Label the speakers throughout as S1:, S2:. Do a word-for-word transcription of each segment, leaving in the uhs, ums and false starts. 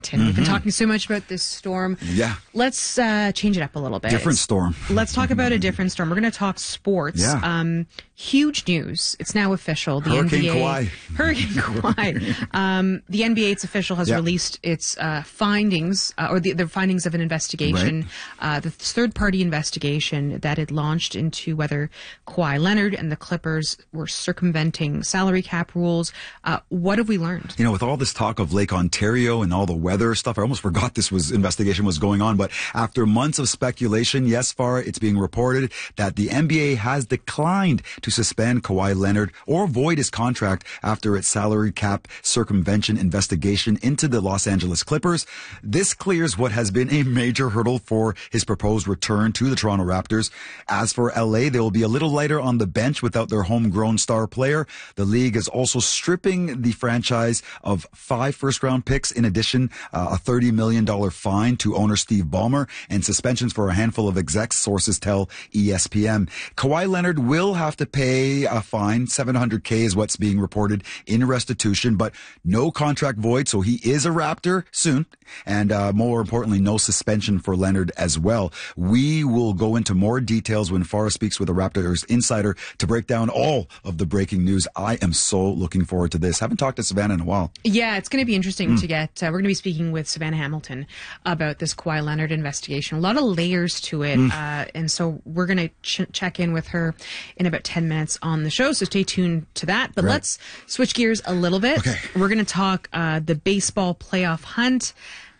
S1: Mm-hmm. We've been talking so much about this storm.
S2: Yeah.
S1: Let's uh, change it up a little bit.
S2: Different storm.
S1: Let's talk about a different storm. We're going to talk sports.
S2: Yeah.
S1: Um, huge news. It's now official. The
S2: Hurricane
S1: N B A,
S2: Kawhi.
S1: Hurricane Kawhi. um, the N B A, it's official, has
S2: yeah.
S1: released its uh, findings, uh, or the, the findings of an investigation, right. uh, the third-party investigation that it launched into whether Kawhi Leonard and the Clippers were circumventing salary cap rules. Uh, what have we learned?
S2: You know, with all this talk of Lake Ontario and all the weather stuff, I almost forgot this was investigation was going on. But after months of speculation, yes, Farah, it's being reported that the N B A has declined to suspend Kawhi Leonard or void his contract after its salary cap circumvention investigation into the Los Angeles Clippers. This clears what has been a major hurdle for his proposed return to the Toronto Raptors. As for L A, they will be a little lighter on the bench without their homegrown star player. The league is also stripping the franchise of five first-round picks, in addition, uh, a thirty million dollars fine to owner Steve Ballmer and suspensions for a handful of execs, sources tell E S P N. Kawhi Leonard will have to pay a fine. seven hundred K is what's being reported in restitution, but no contract void, so he is a Raptor soon. And uh, more importantly, no suspension for Leonard as well. We will go into more details when Farah speaks with a Raptors insider to break down all of the breaking news. I am so looking forward to this. Haven't talked to Savannah in a while.
S1: Yeah, it's going to be interesting
S2: Mm.
S1: to get. Uh, we're going to be speaking with Savannah Hamilton about this Kawhi Leonard investigation. A lot of layers to it. Mm. Uh, and so we're going to ch- check in with her in about ten minutes on the show. So stay tuned to that. But right. let's switch gears a little bit.
S2: Okay.
S1: We're going to talk uh, the baseball playoff hunt.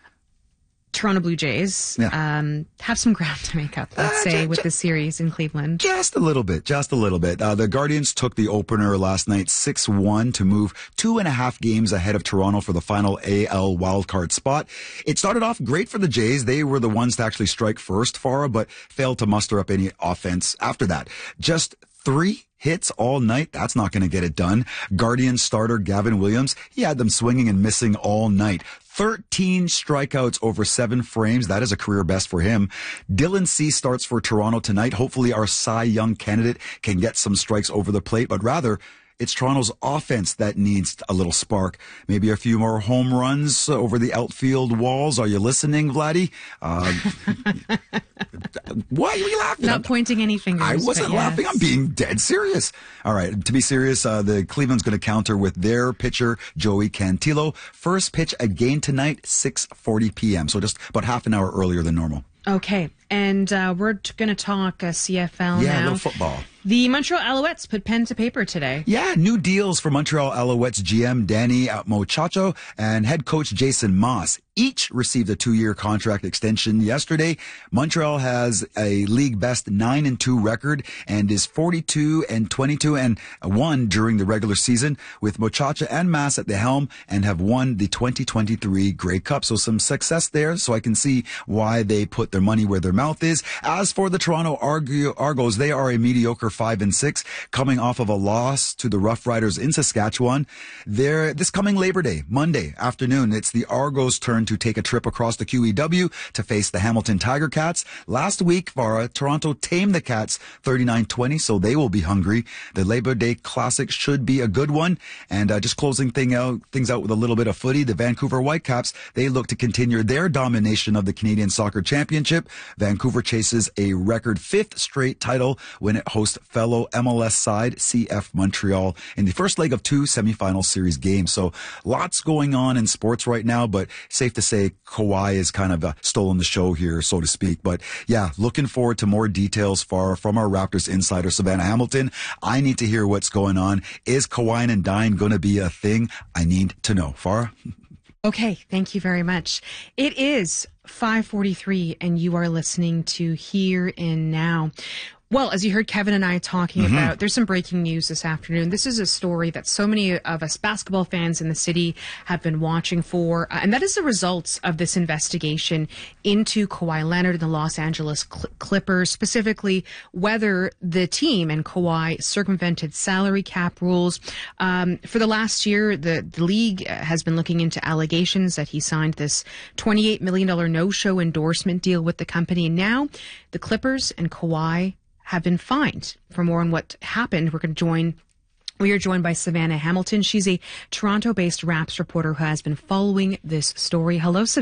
S1: Toronto Blue Jays
S2: yeah.
S1: um, have some ground to make up, let's uh, say, just, with the series in Cleveland.
S2: Just a little bit, just a little bit. Uh, the Guardians took the opener last night six one to move two and a half games ahead of Toronto for the final A L wildcard spot. It started off great for the Jays. They were the ones to actually strike first, Farah, but failed to muster up any offense after that. Just three hits all night. That's not going to get it done. Guardians starter Gavin Williams, he had them swinging and missing all night. thirteen strikeouts over seven frames. That is a career best for him. Dylan Cease starts for Toronto tonight. Hopefully our Cy Young candidate can get some strikes over the plate, but rather it's Toronto's offense that needs a little spark. Maybe a few more home runs over the outfield walls. Are you listening, Vladdy? Uh, why are you laughing?
S1: Not pointing any fingers.
S2: I wasn't
S1: yes.
S2: laughing. I'm being dead serious. All right. To be serious, uh, the Cleveland's going to counter with their pitcher, Joey Cantillo. First pitch again tonight, six forty p.m. So just about half an hour earlier than normal.
S1: Okay. And uh, we're t- going to talk uh, C F L
S2: yeah,
S1: now.
S2: Yeah, a little football.
S1: The Montreal Alouettes put pen to paper today.
S2: Yeah, new deals for Montreal Alouettes G M Danny Mochacho and head coach Jason Moss. Each received a two-year contract extension yesterday. Montreal has a league best nine and two record and is forty-two and twenty-two and one during the regular season, with Mochacho and Mass at the helm, and have won the twenty twenty-three Grey Cup. So some success there. So I can see why they put their money where their mouth is. As for the Toronto Argo- Argos, they are a mediocre five and six, coming off of a loss to the Rough Riders in Saskatchewan. They're this coming Labor Day, Monday afternoon, it's the Argos' turn to take a trip across the Q E W to face the Hamilton Tiger Cats. Last week, Farah, Toronto tamed the Cats thirty-nine twenty, so they will be hungry. The Labor Day Classic should be a good one. And uh, just closing thing out, things out with a little bit of footy, the Vancouver Whitecaps, they look to continue their domination of the Canadian Soccer Championship. Vancouver chases a record fifth straight title when it hosts fellow M L S side C F Montreal in the first leg of two semifinal series games. So lots going on in sports right now, but safe to say Kawhi is kind of uh, stolen the show here, so to speak. But yeah, looking forward to more details far from our Raptors insider, Savannah Hamilton. I need to hear what's going on. Is Kawhi and Dine going to be a thing? I need to know. Farah?
S1: Okay, thank you very much. It is five forty-three and you are listening to Here and Now. Well, as you heard Kevin and I talking mm-hmm. about, there's some breaking news this afternoon. This is a story that so many of us basketball fans in the city have been watching for, uh, and that is the results of this investigation into Kawhi Leonard and the Los Angeles Cl- Clippers, specifically whether the team and Kawhi circumvented salary cap rules. Um, for the last year, the, the league has been looking into allegations that he signed this twenty-eight million dollars no-show endorsement deal with the company. And now the Clippers and Kawhi have been fined. For more on what happened, we're going to join We are joined by Savannah Hamilton. She's a Toronto-based Raps reporter who has been following this story. Hello, Savannah.